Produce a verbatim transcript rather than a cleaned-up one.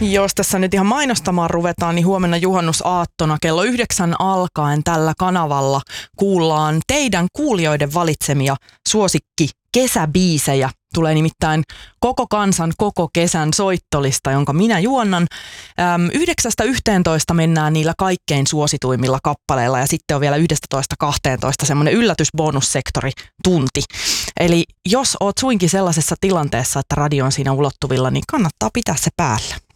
Jos tässä nyt ihan mainostamaan ruvetaan, niin huomenna juhannusaattona kello yhdeksän alkaen tällä kanavalla kuullaan teidän kuulijoiden valitsemia suosikki kesäbiisejä. Tulee nimittäin koko kansan koko kesän soittolista, jonka minä juonnan. Yhdeksästä yhteentoista mennään niillä kaikkein suosituimmilla kappaleilla ja sitten on vielä yksitoista kahteentoista semmoinen yllätysbonussektori tunti. Eli jos oot suinkin sellaisessa tilanteessa, että radio on siinä ulottuvilla, niin kannattaa pitää se päällä.